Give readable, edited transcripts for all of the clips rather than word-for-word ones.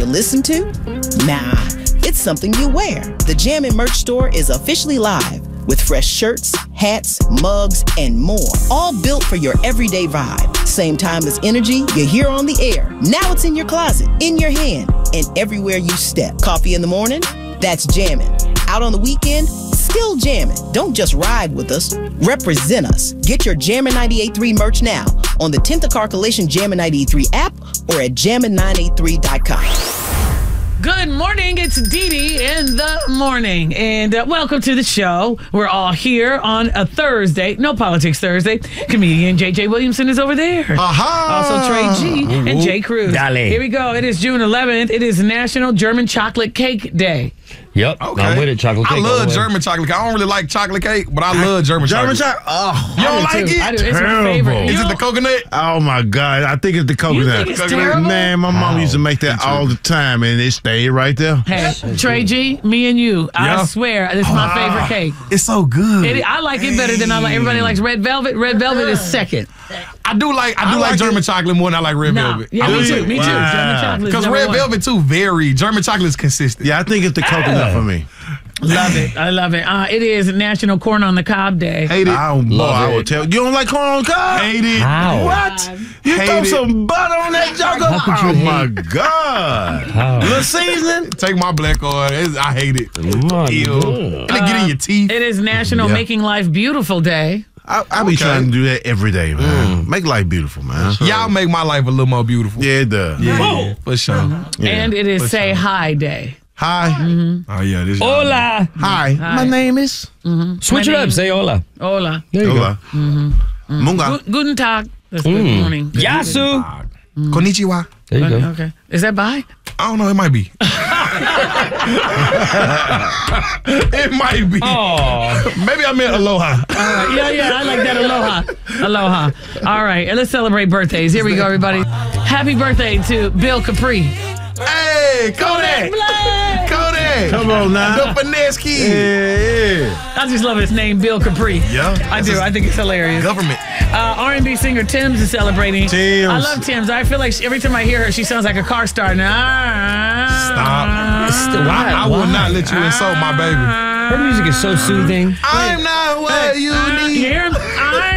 you listen to? Nah, it's something you wear. The Jammin' merch store is officially live with fresh shirts, hats, mugs, and more. All built for your everyday vibe. Same timeless energy you hear on the air. Now it's in your closet, in your hand, and everywhere you step. Coffee in the morning? That's jammin'. Out on the weekend? Still jammin'. Don't just ride with us, represent us. Get your Jammin' 98.3 merch now on the 10th of Calculation Jammin' 98.3 app or at jammin983.com. Good morning, it's Dee Dee in the morning, and welcome to the show. We're all here on a Thursday, no politics Thursday. Comedian J.J. Williamson is over there. Also Trey G and Jay Cruz. Dale. Here we go. It is June 11th. It is National German Chocolate Cake Day. Yep, Okay. I'm with it. Chocolate cake. I all love the way. German chocolate cake. I don't really like chocolate cake, but I love German chocolate. Oh, You don't like I it? do. It's my Terrible. favorite. Is it the coconut? oh my God. I think it's the You coconut. think it's terrible? Man, my mom used to make that all the time, and it stayed right there. Hey, Trey G, me and you, I Yeah. swear, this is my favorite cake. It's so good. I like it better than I like. Everybody likes red velvet. Red velvet is second. I do like German chocolate more than I like red velvet. Yeah, I me would too. say- Me too. Wow. German chocolate is Because number red one. velvet too vary. German chocolate is consistent. Yeah, I think it's the coconut for me. Love it. I love it. It is National Corn on the Cob Day. Hate it. Oh, boy, Love I it. will tell you. You don't like corn on the cob? Hate it. How? What? You Hate throw it. some butter on that joker? could you Oh, hate? my God. How? Little seasoning? Take my black oil. I hate it. My Ew. God. And it get in your teeth. It is National Yeah. Making Life Beautiful Day. I be trying to do that every day, man. Make life beautiful, man. Y'all make my life a little more beautiful. Yeah, it does. Yeah, for sure. Yeah. And it is Say Hi Day. Hi. Oh yeah, this. Hola. Hi. My name is Switch it up. Say hola. Hola. There you Hola. Munga. Guten Tag. That's good morning. go. Yasu. Konnichiwa. There you go. Okay. Is that bye? I don't know. It might be. It might be. Oh. Maybe I meant aloha. Yeah, I like that. Aloha. All right, and let's celebrate birthdays. Here we go, everybody. Happy birthday to Bill Capri. Hey, Kodak. Kodak. Come on now. The finesse kid. Yeah. I just love his name, Bill Capri. Yeah. I do. I think it's hilarious. Government. R&B singer Tim's is celebrating. Tim's. I love Tim's. I feel like every time I hear her, she sounds like a car starting. Stop. Why? I will not let you insult my baby. Her music is so soothing. I'm not what you You need. hear him?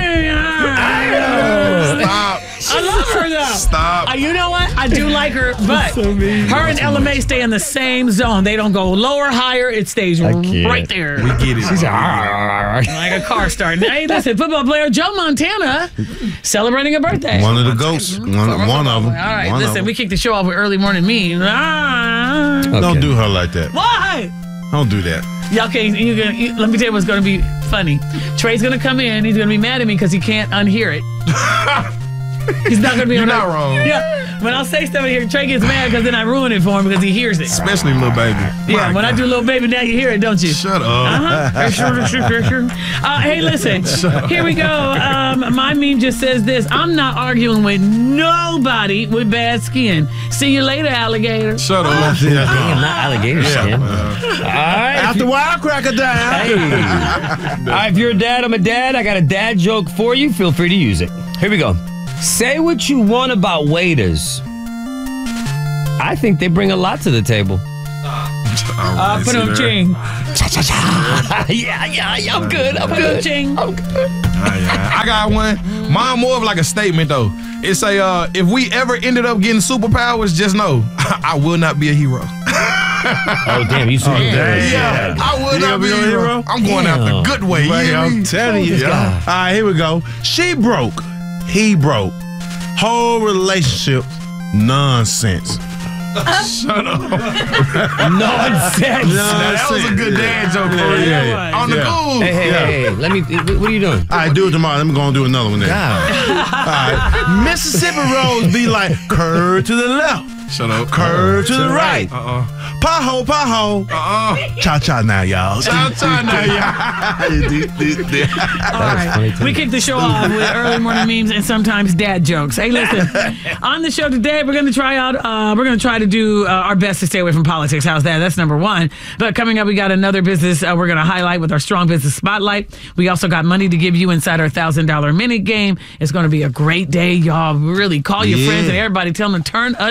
Stop. I love her though. Stop. You know what? I do like her, but her and LMA stay in the same zone. They don't go lower, higher. It stays right there. We get it. She's Like a car starting. Hey, listen, football player Joe Montana celebrating a birthday. One of the ghosts. One of them. All right, One of listen, them. we kicked the show off with early morning memes. Don't do her like that. Why? Don't do that. Y'all can't. Let me tell you what's going to be funny. Trey's going to come in. He's going to be mad at me because he can't unhear it. He's not going to be You're able to. not wrong. Yeah. When I say stuff in here, Trey gets mad because then I ruin it for him because he hears it. Especially little baby. Yeah, My when I God. do Little Baby, now you hear it, don't you? Shut up. Hey, listen. Here we go. My meme just says this. I'm not arguing with nobody with bad skin. See you later, alligator. Shut up. Damn, not alligator skin. All right. After Wirecracker down. All right, if you're a dad, I'm a dad. I got a dad joke for you. Feel free to use it. Here we go. Say what you want about waiters. I think they bring a lot to the table. Put him ching. Yeah, I'm good. I'm Put him good. ching. I got one. Mine more of like a statement though. It's a if we ever ended up getting superpowers, just know I will not be a hero. Oh, damn. You super good. Yeah, I will not be a hero. I'm going Damn. out the good way. You Right, hear I'm me? telling you. this guy. All right, here we go. She broke. He broke. Whole relationship, nonsense. Shut up. Nonsense. That was a good dad joke for you. Yeah. On the cool. Hey. Let me. What are you doing? All right, do it tomorrow. Let me go and do another one then. God. All right. Mississippi roads be like curve to the left, Shut up. curve to the right. Pothole, pothole. Cha-cha now, y'all. Cha-cha now, All right. We kick the show off with early morning memes and sometimes dad jokes. Hey, listen. On the show today, we're going to try out. We're going to try to do our best to stay away from politics. How's that? That's number one. But coming up, we got another business we're going to highlight with our strong business spotlight. We also got money to give you inside our $1,000 minute game. It's going to be a great day, y'all. Really call your friends and everybody. Tell them to turn us on.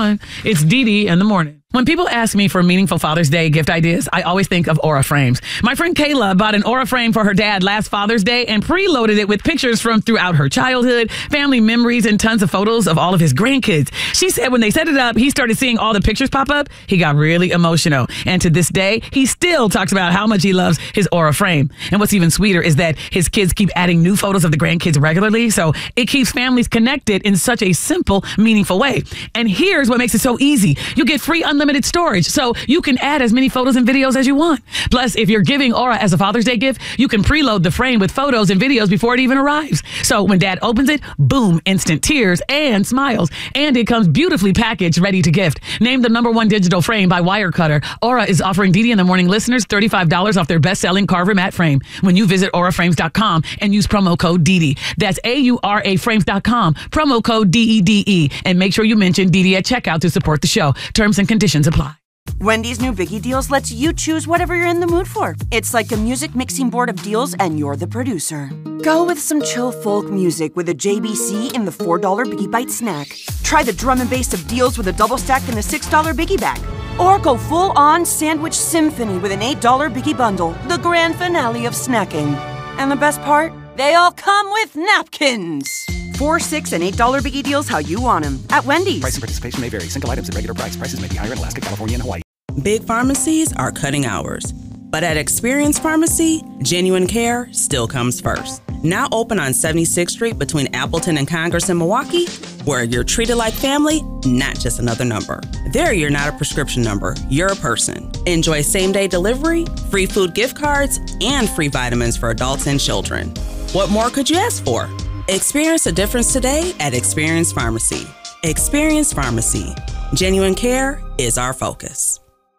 everyone. It's Dee Dee in the morning. When people ask me for meaningful Father's Day gift ideas, I always think of Aura frames. My friend Kayla bought an Aura frame for her dad last Father's Day and preloaded it with pictures from throughout her childhood, family memories, and tons of photos of all of his grandkids. She said when they set it up, he started seeing all the pictures pop up. He got really emotional. And to this day, he still talks about how much he loves his Aura frame. And what's even sweeter is that his kids keep adding new photos of the grandkids regularly, so it keeps families connected in such a simple, meaningful way. And here's what makes it so easy. You get free unlimited storage, so you can add as many photos and videos as you want. Plus, if you're giving Aura as a Father's Day gift, you can preload the frame with photos and videos before it even arrives. So when dad opens it, boom, instant tears and smiles. And it comes beautifully packaged, ready to gift. Named the #1 digital frame by Wirecutter, Aura is offering Dee Dee in the Morning listeners $35 off their best-selling Carver matte frame when you visit auraframes.com and use promo code DeeDee. That's AURAFrames.com, promo code DEDE, and make sure you mention Dee Dee at checkout to support the show. Terms and conditions apply. Wendy's new Biggie Deals lets you choose whatever you're in the mood for. It's like a music mixing board of deals, and you're the producer. Go with some chill folk music with a JBC in the $4 Biggie Bite snack. Try the drum and bass of deals with a double stack in the $6 Biggie Bag. Or go full-on sandwich symphony with an $8 Biggie Bundle, the grand finale of snacking. And the best part? They all come with napkins. $4, $6, and $8 Biggie Deals how you want them at Wendy's. Price and participation may vary. Single items at regular price. Prices may be higher in Alaska, California, and Hawaii. Big pharmacies are cutting hours. But at Experience Pharmacy, genuine care still comes first. Now open on 76th Street between Appleton and Congress in Milwaukee, where you're treated like family, not just another number. There, you're not a prescription number, you're a person. Enjoy same-day delivery, free food gift cards, and free vitamins for adults and children. What more could you ask for? Experience a difference today at Experience Pharmacy. Experience Pharmacy. Genuine care is our focus.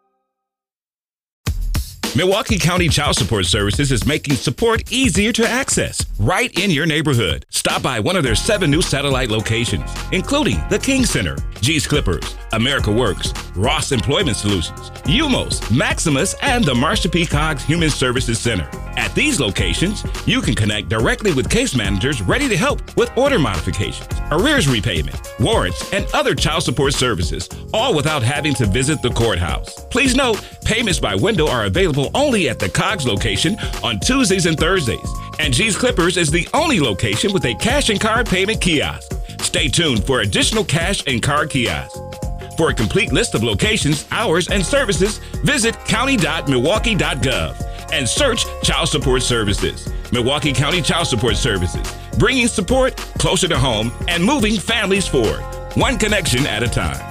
Milwaukee County Child Support Services is making support easier to access right in your neighborhood. Stop by one of their 7 new satellite locations, including the King Center, G's Clippers, America Works, Ross Employment Solutions, UMOS, Maximus, and the Marsha P. Coggs Human Services Center. At these locations, you can connect directly with case managers ready to help with order modifications, arrears repayment, warrants, and other child support services, all without having to visit the courthouse. Please note, payments by window are available only at the Coggs location on Tuesdays and Thursdays, and G's Clippers is the only location with a cash and card payment kiosk. Stay tuned for additional cash and card kiosks. For a complete list of locations, hours, and services, visit county.milwaukee.gov and search Child Support Services. Milwaukee County Child Support Services, bringing support closer to home and moving families forward, one connection at a time.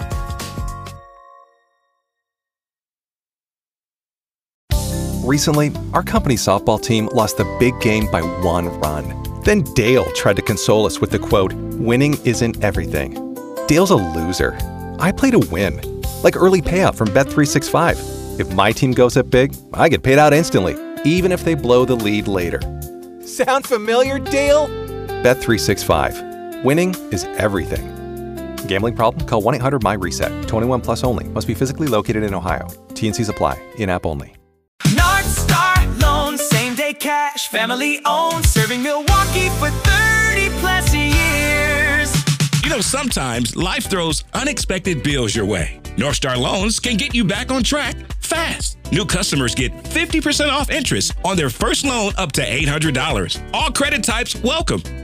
Recently, our company's softball team lost the big game by 1 run. Then Dale tried to console us with the quote, "Winning isn't everything." Dale's a loser. I play to win, like early payout from Bet365. If my team goes up big, I get paid out instantly, even if they blow the lead later. Sound familiar, Dale? Bet365. Winning is everything. Gambling problem? Call 1-800-MY-RESET. 21 plus only. Must be physically located in Ohio. T&Cs apply. In-app only. North Star Loans, same day cash, family owned, serving Milwaukee for 30 plus years. You know, sometimes life throws unexpected bills your way. North Star Loans can get you back on track fast. New customers get 50% off interest on their first loan up to $800. All credit types welcome.